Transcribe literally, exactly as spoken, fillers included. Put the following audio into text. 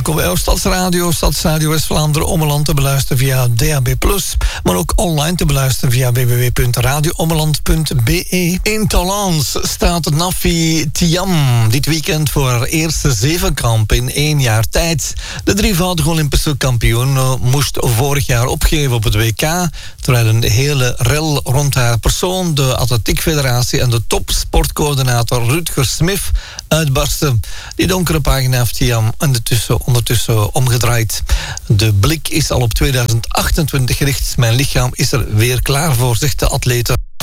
welkom bij Stadsradio, Stadsradio West-Vlaanderen, Ommeland te beluisteren via D A B plus, maar ook online te beluisteren via w w w punt radio ommeland punt b e. In Talence staat Nafi Thiam dit weekend voor haar eerste zevenkamp in één jaar tijd. De drievoudige Olympische kampioen moest vorig jaar opgeven op het W K, terwijl een hele rel rond haar persoon, de Atletiekfederatie en de topsportcoördinator Rutger Smith uitbarsten. Die donkere pagina heeft Thiam ondertussen, ondertussen omgedraaid. De blik is al op tweeduizend achtentwintig gericht. Mijn lichaam is er weer klaar voor, zegt de atlete.